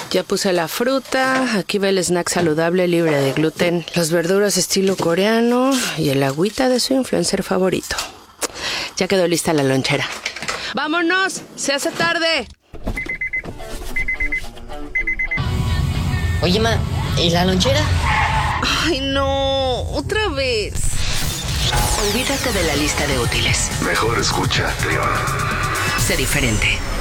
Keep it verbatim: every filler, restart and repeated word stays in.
Ya puse la fruta, aquí va el snack saludable libre de gluten, las verduras estilo coreano y el agüita de su influencer favorito. Ya quedó lista la lonchera. ¡Vámonos! ¡Se hace tarde! Oye, ma, ¿y la lonchera? ¡Ay, no! ¡Otra vez! Olvídate de la lista de útiles. Mejor escucha, Trión. Sé diferente.